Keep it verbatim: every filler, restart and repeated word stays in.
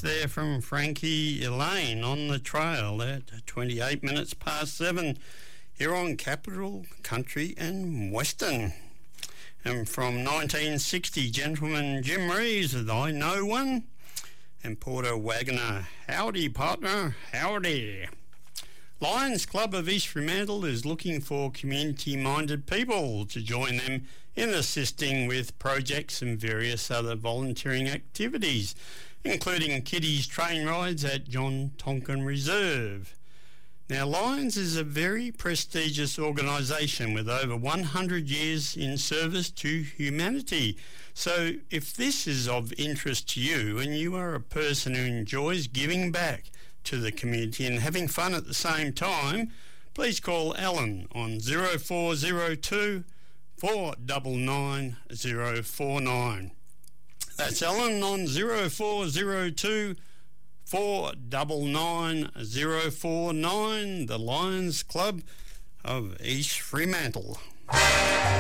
request there from Frankie Elaine on the trail at twenty-eight minutes past seven here on Capital, Country and Western. And from nineteen sixty, Gentleman Jim Reeves with I Know One, and Porter Wagoner, howdy partner, howdy. Lions Club of East Fremantle is looking for community-minded people to join them in assisting with projects and various other volunteering activities, including kiddies train rides at John Tonkin Reserve. Now, Lions is a very prestigious organisation with over one hundred years in service to humanity. So if this is of interest to you and you are a person who enjoys giving back to the community and having fun at the same time, please call Alan on zero four zero two, four nine nine, zero four nine. That's Alan on zero four zero two, four nine nine, zero four nine, the Lions Club of East Fremantle.